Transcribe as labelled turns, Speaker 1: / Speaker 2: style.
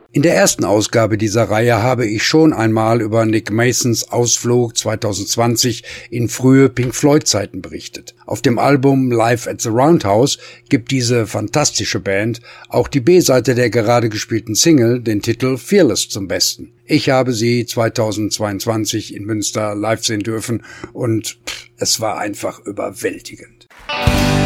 Speaker 1: In der ersten Ausgabe dieser Reihe habe ich schon einmal über Nick Masons Ausflug 2020 in frühe Pink Floyd-Zeiten berichtet. Auf dem Album Live at the Roundhouse gibt diese fantastische Band auch die B-Seite der gerade gespielten Single, den Titel Fearless, zum Besten. Ich habe sie 2022 in Münster live sehen dürfen und es war einfach überwältigend.